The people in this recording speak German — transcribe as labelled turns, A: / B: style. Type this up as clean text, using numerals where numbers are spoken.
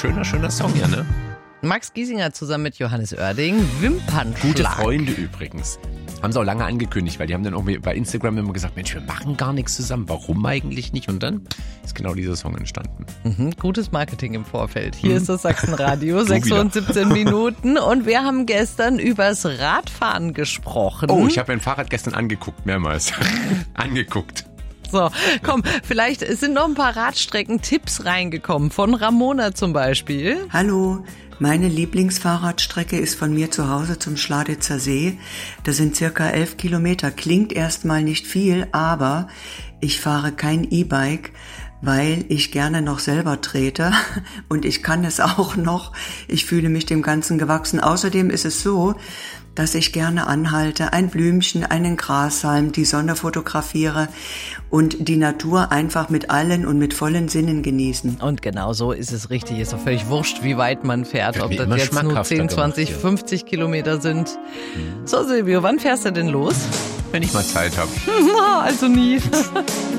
A: schöner Song, ja, ne?
B: Max Giesinger zusammen mit Johannes Oerding, Wimpernschlag.
A: Gute Freunde übrigens. Haben sie auch lange angekündigt, weil die haben dann auch bei Instagram immer gesagt, Mensch, wir machen gar nichts zusammen. Warum eigentlich nicht? Und dann ist genau dieser Song entstanden.
B: Gutes Marketing im Vorfeld. Hier ist das Sachsenradio, 6 und 17 Minuten. Und wir haben gestern übers Radfahren gesprochen.
A: Oh, ich habe mein Fahrrad gestern angeguckt, mehrmals. Angeguckt.
B: So, komm, vielleicht sind noch ein paar Radstrecken-Tipps reingekommen. Von Ramona zum Beispiel.
C: Hallo, meine Lieblingsfahrradstrecke ist von mir zu Hause zum Schladitzer See. Das sind circa 11 Kilometer. Klingt erstmal nicht viel, aber ich fahre kein E-Bike, weil ich gerne noch selber trete und ich kann es auch noch. Ich fühle mich dem Ganzen gewachsen. Außerdem ist es so, dass ich gerne anhalte, ein Blümchen, einen Grashalm, die Sonne fotografiere und die Natur einfach mit allen und mit vollen Sinnen genießen.
B: Und genau so ist es richtig. Ist doch völlig wurscht, wie weit man fährt. Ob das jetzt nur 10, 20, 50 Kilometer sind. So, Silvio, wann fährst du denn los?
A: Wenn ich mal Zeit habe.
B: Also nie.